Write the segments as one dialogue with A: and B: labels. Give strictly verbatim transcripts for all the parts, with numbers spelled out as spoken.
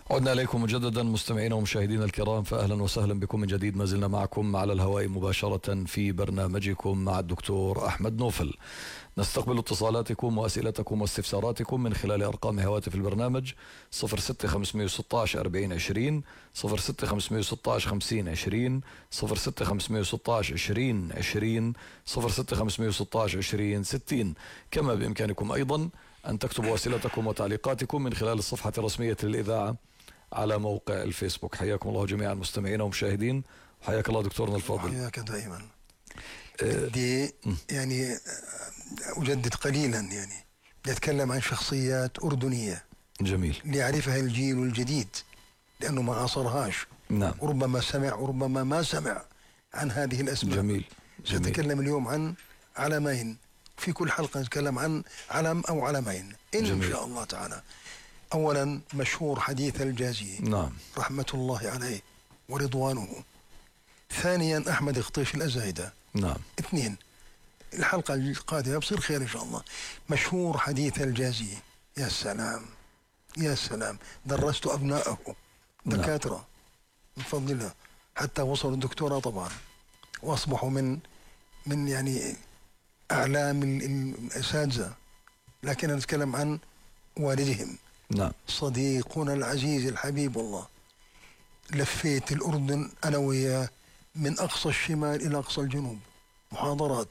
A: عدنا إليكم مجددا مستمعينا ومشاهدينا الكرام، فأهلا وسهلا بكم من جديد. ما زلنا معكم على الهواء مباشرة في برنامجكم مع الدكتور أحمد نوفل. نستقبل اتصالاتكم وأسئلتكم واستفساراتكم من خلال أرقام هواتف البرنامج صفر ستة خمسمائة وستة عشر أربعين عشرين، صفر ستة خمسمائة وستة عشر خمسين عشرين، صفر ستة خمسمائة وستة عشر عشرين عشرين، صفر ستة خمسمائة وستة عشر عشرين ستين. كما بإمكانكم أيضا أن تكتبوا أسئلتكم وتعليقاتكم من خلال الصفحة الرسمية للإذاعة على موقع الفيسبوك. حياكم الله جميعا مستمعين ومشاهدين، وحياك الله دكتورنا الفاضل.
B: حياك دائما. بدي يعني أجدد قليلا، يعني بدي أتكلم عن شخصيات أردنية
A: جميل
B: ليعرفها الجيل الجديد، لأنه ما عاصرهاش.
A: نعم.
B: وربما سمع وربما ما سمع عن هذه الأسماء.
A: جميل. جميل.
B: سنتكلم اليوم عن علمين، في كل حلقة نتكلم عن علم أو علمين إن جميل. شاء الله تعالى. أولا مشهور حديث الجازي،
A: نعم،
B: رحمة الله عليه ورضوانه. ثانيا أحمد قطيش الأزايدة.
A: نعم.
B: اثنين. الحلقة القادمة بصير خير إن شاء الله. مشهور حديث الجازي، يا سلام يا سلام، درست أبنائه دكاترة. نعم. من فضل الله حتى وصلوا الدكتوراه طبعا، وأصبحوا من من يعني أعلام الأساتذة. لكن نتكلم عن والدهم.
A: نعم.
B: صديقنا العزيز الحبيب والله. لفيت الأردن أنا وياه من أقصى الشمال إلى أقصى الجنوب، محاضرات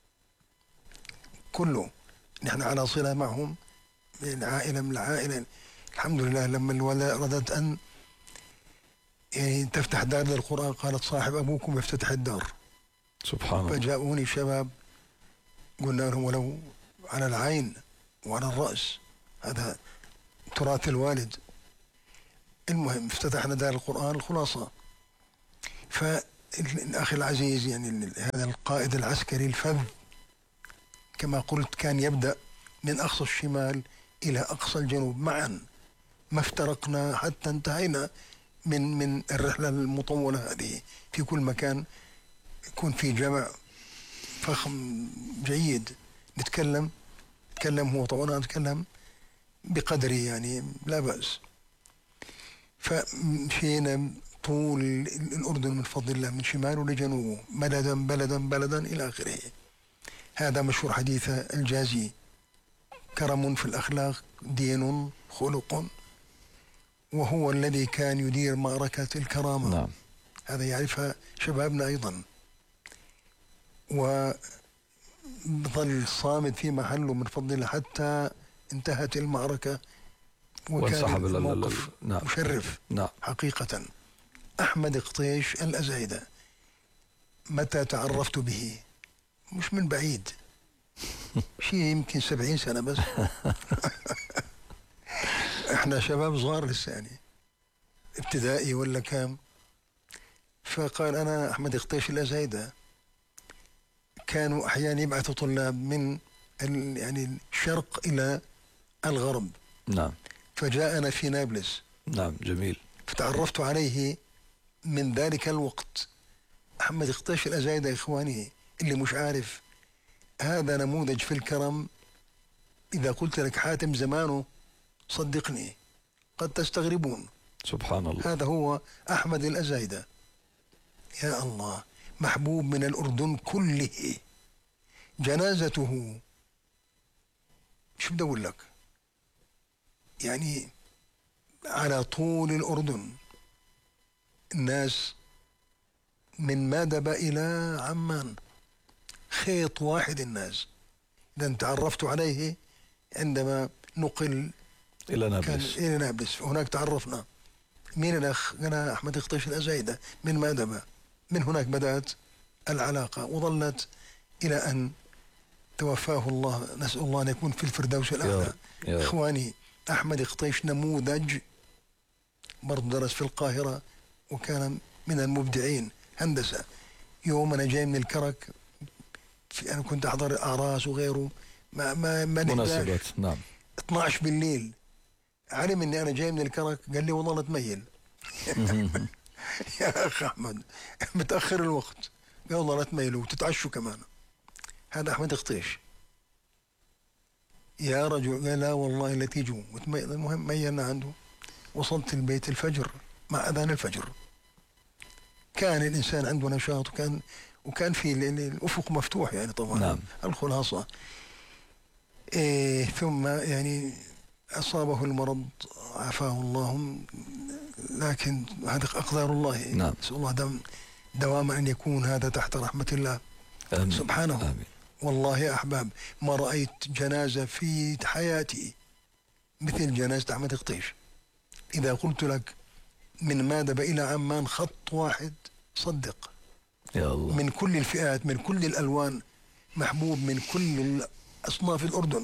B: كله. نحن على صلة معهم من عائلة من العائلة. الحمد لله لما الولاء ردت أن يعني تفتح دار للقرآن، قالت صاحب أبوكم يفتتح الدار.
A: سبحان الله.
B: فجاءوني شباب قلنا لهم ولو على العين وعلى الرأس، هذا تراث الوالد. المهم افتتحنا دار القرآن. الخلاصة فالأخي العزيز يعني هذا القائد العسكري الفذ كما قلت كان يبدأ من أقصى الشمال إلى أقصى الجنوب معا، ما افترقنا حتى انتهينا من من الرحلة المطولة هذه. في كل مكان يكون في جمع فخم جيد نتكلم نتكلم هو طبعا أنا أتكلم بقدري يعني لا بأس. فمشينا طول الأردن من فضل الله من شماله لجنوبه، بلدا بلدا بلدا إلى آخره. هذا مشهور حديث الجازي. كرم في الأخلاق، دين، خلق، وهو الذي كان يدير معركة الكرامة.
A: نعم.
B: هذا يعرفها شبابنا أيضا. وظل صامد في محله من فضل الله حتى انتهت المعركة، وكان الموقف
A: نعم.
B: مشرف.
A: نعم.
B: حقيقة. أحمد قطيش الأزايدة، متى تعرفت به؟ مش من بعيد، شيء يمكن سبعين سنة بس. احنا شباب صغار لسه يعني ابتدائي ولا كام. فقال أنا أحمد قطيش الأزايدة. كانوا أحيانا يبعثوا طلاب من يعني الشرق إلى الغرب.
A: نعم.
B: فجاءنا في نابلس.
A: نعم. جميل.
B: فتعرفت عليه من ذلك الوقت. أحمد قطيش الأزايدة يا إخواني اللي مش عارف، هذا نموذج في الكرم. إذا قلت لك حاتم زمانه صدقني قد تستغربون.
A: سبحان الله.
B: هذا هو أحمد الأزايدة. يا الله، محبوب من الأردن كله. جنازته شو بدي أقول لك، يعني على طول الأردن الناس من مادبة إلى عمان خيط واحد. الناس إذا تعرفت عليه عندما نقل
A: إلى نابلس.
B: إلى نابلس هناك تعرفنا. مين الأخ؟ أنا أحمد قطيش الأزايدة من مادبة. من هناك بدأت العلاقة وظلت إلى أن توفاه الله، نسأل الله أن يكون في الفردوس الأعلى. إخواني أحمد قطيش نموذج، برضو درس في القاهرة وكان من المبدعين هندسة. يوم أنا جاي من الكرك، أنا كنت أحضر أعراس وغيره، ما ما ما
A: مناسبات. نعم.
B: اثنعش بالليل علم إني أنا جاي من الكرك، قال لي والله لا تميل. يا أخ أحمد متأخر الوقت، قال والله لا تميلوا وتتعشوا كمان. هذا أحمد قطيش. يا رجل قال لا والله لا تيجوا. المهم ميلنا عنده وصلت البيت الفجر مع أذان الفجر. كان الإنسان عنده نشاط، وكان وكان في الأفق مفتوح يعني طبعا.
A: نعم.
B: الخلاصة إيه ثم يعني أصابه المرض عافاه الله، لكن هذا أقدار الله.
A: نعم.
B: نسأل الله دم دواما أن يكون هذا تحت رحمة الله.
A: آمين.
B: سبحانه.
A: آمين.
B: والله يا أحباب ما رأيت جنازة في حياتي مثل جنازة أحمد قطيش. إذا قلت لك من مادب إلى عمان خط واحد صدق.
A: يا الله.
B: من كل الفئات، من كل الألوان، محبوب من كل أصناف الأردن،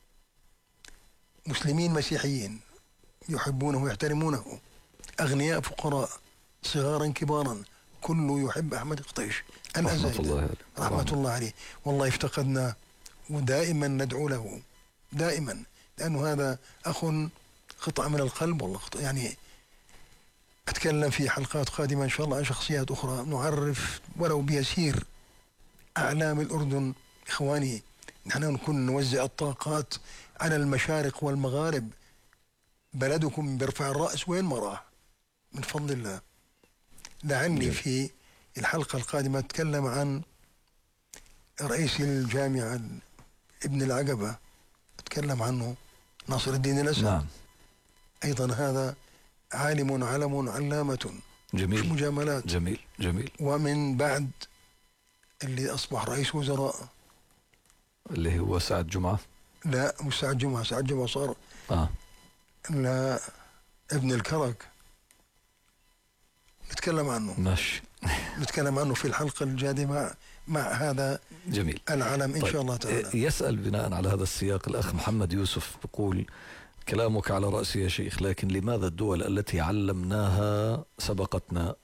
B: مسلمين مسيحيين يحبونه ويحترمونه، أغنياء فقراء، صغارا كبارا، كله يحب أحمد قطيش
A: رحمة الله عليه.
B: رحمة الله عليه. والله افتقدنا ودائما ندعو له دائما، لأنه هذا أخ قطع من القلب. والله يعني أتكلم في حلقات قادمة إن شاء الله عن شخصيات أخرى نعرف ولو بيسير أعلام الأردن. إخواني نحن نكون نوزع الطاقات على المشارق والمغارب، بلدكم بيرفع الرأس وين ما راح من فضل الله. لعلي في الحلقة القادمة أتكلم عن رئيس الجامعة ابن العقبة، أتكلم عنه ناصر الدين الأسد.
A: نعم.
B: أيضا هذا عالم علم علامة.
A: جميل.
B: مش مجاملات.
A: جميل جميل.
B: ومن بعد اللي أصبح رئيس وزراء
A: اللي هو سعد جمعة.
B: لا مش سعد جمعة، سعد جمعة صار
A: آه.
B: لا ابن الكرك، نتكلم عنه.
A: ماشي.
B: نتكلم عنه في الحلقة الجاية مع مع هذا
A: جميل.
B: العالم إن
A: طيب.
B: شاء الله تعالى.
A: يسأل بناء على هذا السياق الأخ محمد يوسف، بقول كلامك على رأسي يا شيخ، لكن لماذا الدول التي علمناها سبقتنا؟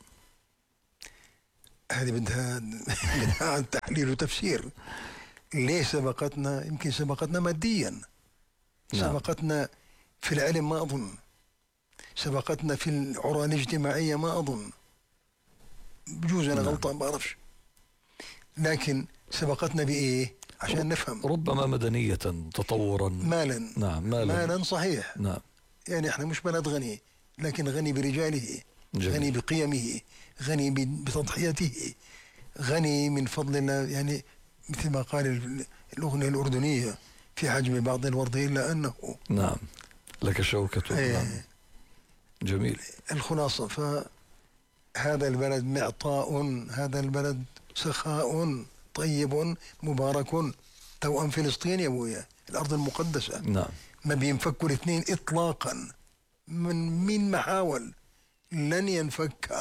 B: هذه بدها بدها تحليل وتفسير. ليه سبقتنا؟ يمكن سبقتنا ماديا.
A: نعم.
B: سبقتنا في العلم ما أظن، سبقتنا في العرى الاجتماعية ما أظن، بجوز أنا
A: نعم.
B: غلطان بعرفش، لكن سبقتنا بإيه عشان نفهم.
A: ربما مدنية، تطورا.
B: مالا.
A: نعم. مالا.
B: مالا صحيح.
A: نعم.
B: يعني احنا مش بلد غني، لكن غني برجاله.
A: جميل.
B: غني بقيمه، غني بتضحيته، غني من فضل الله. يعني مثل ما قال الأغنية الأردنية في حجم بعض الورد إلا أنه.
A: نعم. لك شوكة.
B: ايه.
A: نعم. جميل.
B: الخلاصة فهذا البلد معطاء، هذا البلد سخاء طيب مبارك، توأم فلسطين يا ابويا، الأرض المقدسة.
A: نعم.
B: ما بينفكوا الاثنين إطلاقا، من مين ما حاول لن ينفك.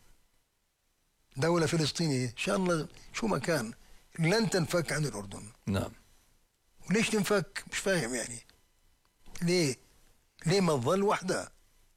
B: دولة فلسطينية إن شاء الله شو ما كان لن تنفك عن الأردن.
A: نعم.
B: وليش تنفك؟ مش فاهم يعني ليه ليه ما تظل وحدة؟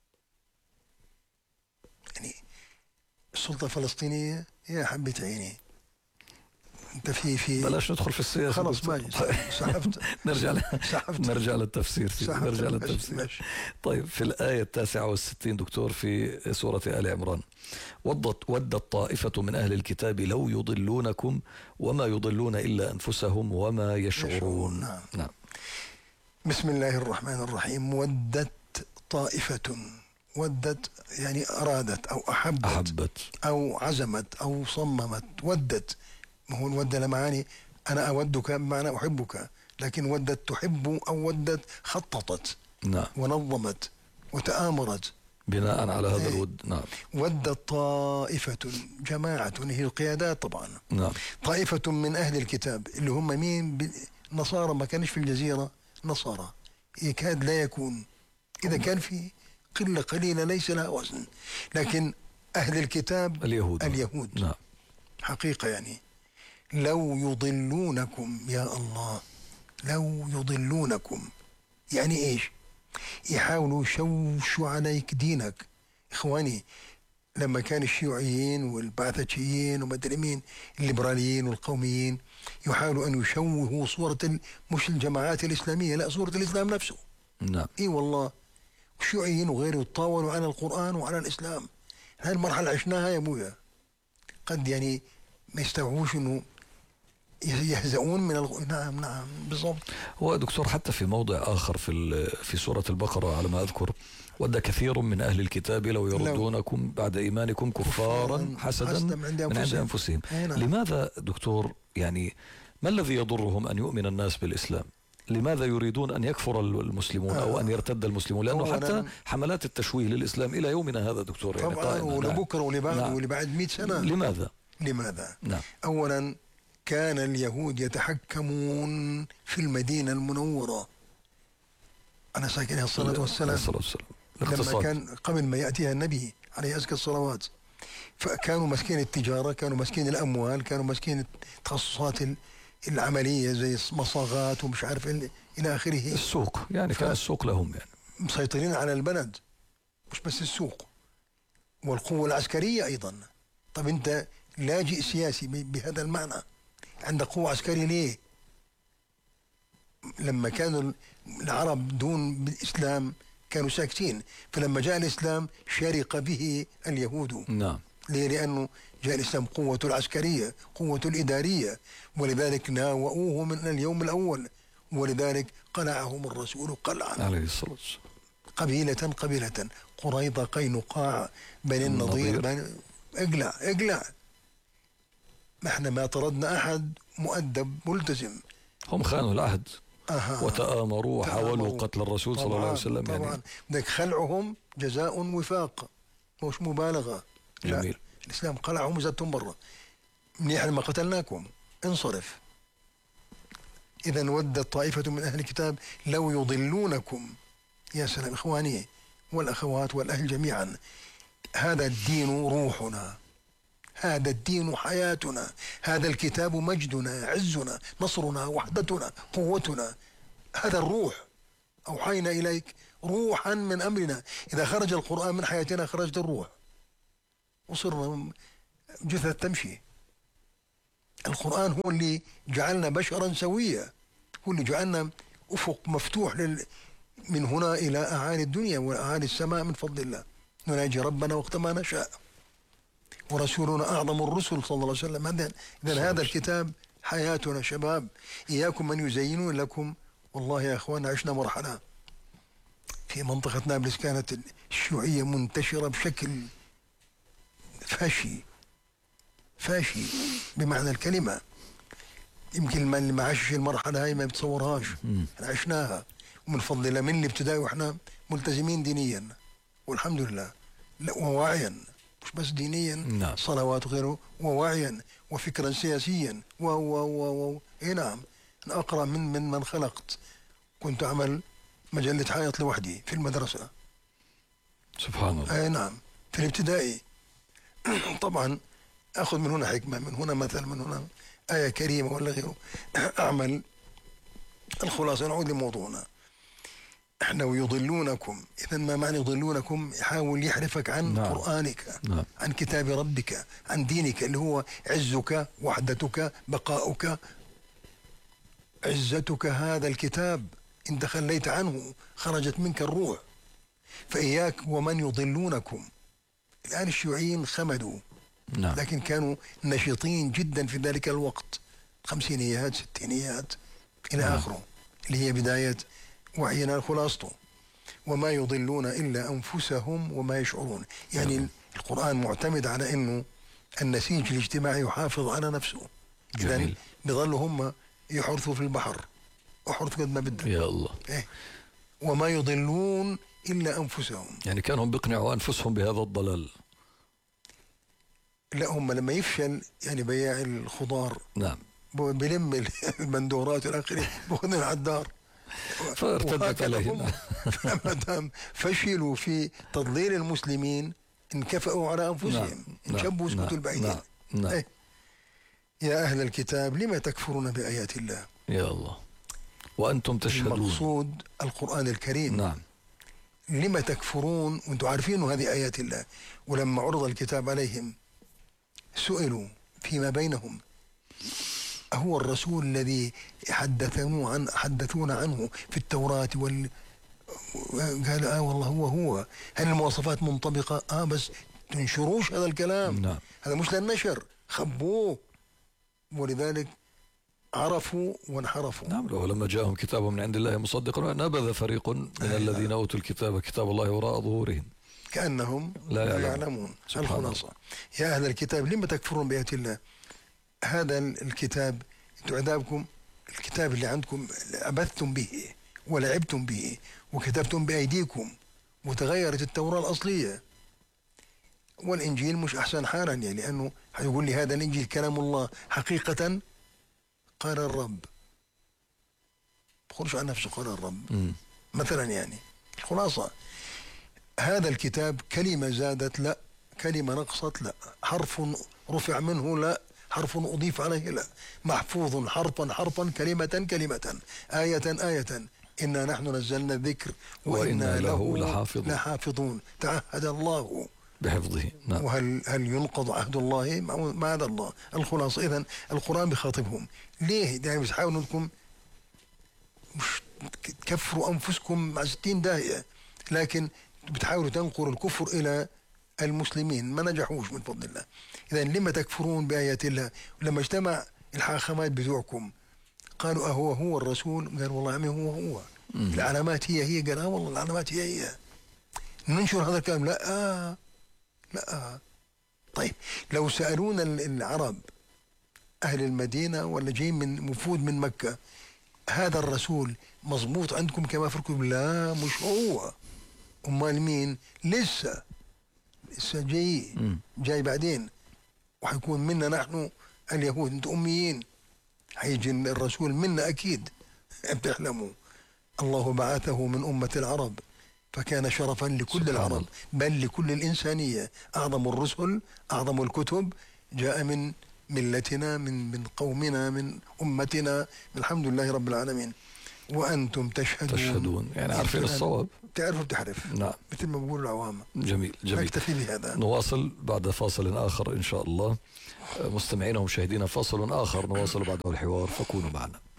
B: يعني السلطة الفلسطينية يا حبة عيني، انت في في
A: بلاش ندخل في السياسة.
B: خلاص ماشي سحبت.
A: نرجع
B: سحبت.
A: نرجع للتفسير سيدي.
B: سحبت.
A: نرجع
B: ماشي.
A: للتفسير.
B: ماشي.
A: طيب في الآية التاسعة والستين دكتور في سورة آل عمران، ودت ودت طائفة من أهل الكتاب لو يضلونكم وما يضلون إلا أنفسهم وما يشعرون.
B: نعم.
A: نعم.
B: بسم الله الرحمن الرحيم. ودت طائفة، ودت يعني أرادت أو أحبت,
A: أحبت
B: أو عزمت أو صممت. ودت، ما هو الود لمعاني، أنا أودك بمعنى أحبك، لكن ودت تحب أو ودت خططت.
A: نعم.
B: ونظمت وتآمرت
A: بناء على هذا
B: إيه.
A: الود. نعم.
B: ودت طائفة، جماعة هي القيادات طبعا.
A: نعم.
B: طائفة من أهل الكتاب اللي هم مين؟ نصارى. ما كانش في الجزيرة نصارى، يكاد لا يكون، إذا كان في قلة قليلة ليس لها وزن. لكن أهل الكتاب
A: اليهود.
B: اليهود
A: نعم.
B: حقيقة يعني لو يضلونكم، يا الله لو يضلونكم يعني إيش؟ يحاولوا يشوشوا عليك دينك. إخواني لما كان الشيوعيين والبعثشيين ومدري مين الليبراليين والقوميين يحاولوا أن يشوهوا صورة مش الجماعات الإسلامية، لا صورة الإسلام نفسه.
A: نعم.
B: إي والله الشيوعيين وغيره يتطاولوا على القرآن وعلى الإسلام. هاي المرحلة عشناها يا أبويا. قد يعني ما يستوعبوش إنه يهزؤون من الغ... نعم نعم بالضبط.
A: هو دكتور حتى في موضع آخر في في سورة البقرة على ما أذكر: ود كثير من أهل الكتاب لو يردونكم بعد إيمانكم كفارا حسدا من عند أنفسهم, أنفسهم. لماذا دكتور يعني ما الذي يضرهم أن يؤمن الناس بالإسلام؟ لماذا يريدون أن يكفر المسلمون أو أن يرتد المسلمون؟ لأنه حتى حملات التشويه للإسلام إلى يومنا هذا دكتور يعني
B: طبعا ولبكرة ولبعد نعم. ولبعد مئة سنة.
A: لماذا؟
B: لماذا؟
A: نعم.
B: أولا كان اليهود يتحكمون في المدينة المنورة على ساكنها الصلاة والسلام، لما كان قبل ما يأتيها النبي عليه أزكى الصلوات، فكانوا مسكين التجارة، كانوا مسكين الأموال، كانوا مسكين التخصصات العملية زي مصاغات ومش عارف إلى آخره.
A: السوق يعني كان السوق لهم يعني
B: مسيطرين على البلد، مش بس السوق والقوة العسكرية أيضا. طب أنت لاجئ سياسي بهذا المعنى، عندك قوة عسكرية ليه؟ لما كانوا العرب دون الإسلام كانوا ساكتين، فلما جاء الإسلام شارك به اليهود.
A: نعم.
B: ليه؟ لأنه جاء الإسلام قوة العسكرية، قوة الإدارية، ولذلك ناوؤوه من اليوم الأول، ولذلك قلعهم الرسول قلعا
A: عليه الصلاة والسلام،
B: قبيلة قبيلة، قريظة، قينقاع، بني النضير، بني... اقلع اقلع. ما احنا ما طردنا أحد مؤدب ملتزم،
A: هم خانوا العهد
B: أها.
A: وتآمروا وحاولوا قتل الرسول صلى الله عليه وسلم.
B: طبعا يعني ذاك خلعهم جزاء وفاق، مش مبالغة.
A: جميل.
B: الإسلام قلعهم وزادتهم برا، منيح لما قتلناكم انصرف. إذا ودت طائفة من أهل الكتاب لو يضلونكم. يا سلام إخواني والأخوات والأهل جميعا، هذا الدين روحنا، هذا الدين حياتنا، هذا الكتاب مجدنا، عزنا، نصرنا، وحدتنا، قوتنا. هذا الروح، أوحينا إليك روحا من أمرنا. إذا خرج القرآن من حياتنا خرجت الروح وصرنا جثة تمشي. القرآن هو اللي جعلنا بشرا سويا، هو اللي جعلنا أفق مفتوح لل... من هنا إلى أعالي الدنيا وأعالي السماء من فضل الله، نناجي ربنا وقت ما نشاء، ورسولنا أعظم الرسل صلى الله عليه وسلم. إذن هذا الكتاب حياتنا شباب. إياكم من يزينون لكم. والله يا أخوان عشنا مرحلة في منطقة نابلس كانت الشيوعية منتشرة بشكل فاشي فاشي بمعنى الكلمة. يمكن من اللي ما عاش المرحلة هاي ما بتصورهاش، عشناها ومن فضل الله من الابتدائي واحنا ملتزمين دينيا والحمد لله، لا وواعيا مش بس دينيا،
A: نعم.
B: صلوات وغيره، وواعيا وفكرا سياسيا و و و و اي نعم. انا اقرا من من من خلقت، كنت اعمل مجلة حائط لوحدي في المدرسة.
A: سبحان الله.
B: اي نعم في الابتدائي. طبعا اخذ من هنا حكمة، من هنا مثل، من هنا آية كريمة ولا غيره. اعمل الخلاصة. نعود لموضوعنا. احنا ويضلونكم، اذا ما معنى يضلونكم؟ يحاول يحرفك عن
A: نعم.
B: قرآنك،
A: نعم.
B: عن كتاب ربك، عن دينك اللي هو عزك، وحدتك، بقاؤك، عزتك. هذا الكتاب إن تخليت عنه خرجت منك الروح. فإياك ومن يضلونكم. الآن الشيوعيين خمدوا،
A: نعم.
B: لكن كانوا نشيطين جدا في ذلك الوقت، خمسينيات ستينيات إلى
A: نعم.
B: آخره، اللي هي بداية وعينا خلاصته. وما يضلون إلا أنفسهم وما يشعرون. يعني نعم. القرآن معتمد على أنه النسيج الاجتماعي يحافظ على نفسه. إذن بظلوا هم يحرثوا في البحر، وحرث قد ما بدهم
A: يا الله.
B: إيه؟ وما يضلون إلا أنفسهم.
A: يعني كانوا بيقنعوا أنفسهم بهذا الضلال.
B: لا هم لما يفشل يعني بياع الخضار،
A: نعم،
B: بلم البندورات والآخرين بأخذنا على الدار
A: فارتدت عليهم.
B: ما دام فشلوا في تضليل المسلمين انكفأوا على أنفسهم،
A: نعم.
B: انشبوا
A: نعم.
B: اسكتوا البعيدين.
A: نعم. نعم.
B: إيه؟ يا أهل الكتاب لما تكفرون بآيات الله؟
A: يا الله وأنتم تشهدون.
B: المقصود القرآن الكريم.
A: نعم.
B: لما تكفرون وأنتم عارفين هذه آيات الله؟ ولما عرض الكتاب عليهم سئلوا فيما بينهم هو الرسول الذي حدثونا عن حدثونا عنه في التوراة وال قال آه والله هو هو. هل المواصفات منطبقة؟ آه بس تنشروش هذا الكلام.
A: نعم.
B: هذا مش للنشر، خبوه. ولذلك عرفوا وانحرفوا.
A: نعم، ولما جاءهم كتاب من عند الله مصدق نبذ فريق من
B: آه.
A: الذين أوتوا الكتاب كتاب الله وراء ظهورهم
B: كأنهم
A: لا
B: لا
A: يعلمون.
B: يعلمون. الخلاصة يا أهل الكتاب لما تكفرون بآيات الله؟ هذا الكتاب انتم عذابكم، الكتاب اللي عندكم عبثتم به ولعبتم به وكتبتم بأيديكم، وتغيرت التوراة الأصلية، والإنجيل مش أحسن حالا يعني، لأنه هيقول لي هذا الإنجيل كلام الله حقيقة قال الرب، بقولش عن نفسه قال الرب
A: م.
B: مثلا يعني. الخلاصة هذا الكتاب كلمة زادت لا، كلمة نقصت لا، حرف رفع منه لا، حرف أضيف عليه لا، محفوظ حرفا حرفا كلمة كلمة آية آية، إنا نحن نزلنا الذكر وإنا له
A: لحافظون.
B: لحافظون تعهد الله
A: بحفظه. نعم.
B: وهل هل ينقض عهد الله مع هذا الله؟ الخلاصة إذن القرآن بيخاطبهم ليه؟ يعني بتحاولوا أنكم مش تكفروا أنفسكم مع ستين داهية، لكن بتحاولوا تنقلوا الكفر إلى المسلمين، ما نجحوش من فضل الله. إذن لما تكفرون بآيات الله؟ لما اجتمع الحاخامات بتوعكم قالوا أهو هو الرسول؟ قال والله عمي هو هو.
A: مم.
B: العلامات هي هي. قال آه والله العلامات هي هي. ننشر هذا الكلام؟ لا آه لا آه. طيب لو سألونا العرب أهل المدينة ولا جايين من وفود من مكة، هذا الرسول مضبوط عندكم كما فركم؟ لا مش هو. أمال مين؟ لسه لسه جاي
A: م.
B: جاي بعدين، وحيكون منا نحن اليهود، انتم أميين، حيجي الرسول منا أكيد. بتحلموا. الله بعثه من أمة العرب فكان شرفا لكل العرب
A: الله.
B: بل لكل الإنسانية. أعظم الرسل أعظم الكتب جاء من ملتنا، من من قومنا، من أمتنا، الحمد لله رب العالمين. وأنتم تشهدون
A: تشهدون يعني عارفين الصواب،
B: تعرفوا بتحرف.
A: نعم.
B: مثل ما بقول العوام.
A: جميل جميل.
B: نكتفي بهذا.
A: نواصل بعد فاصل آخر إن شاء الله. مستمعينا ومشاهدينا، فاصل آخر نواصل بعده الحوار، فكونوا معنا.